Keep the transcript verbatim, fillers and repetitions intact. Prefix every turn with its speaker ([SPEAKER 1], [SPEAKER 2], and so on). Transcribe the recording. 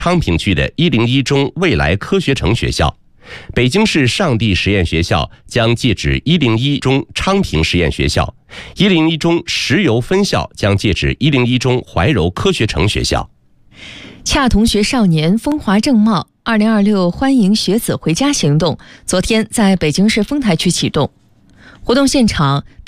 [SPEAKER 1] 昌平区的一零一中未来科学城学校。北京市上地实验学校将借址一零一中昌平实验学校，一零一中石油分校将借址一零一中怀柔科学城学校。
[SPEAKER 2] 恰同学少年风华正茂二零二六欢迎学子回家行动昨天在北京市丰台区启动。活动现场，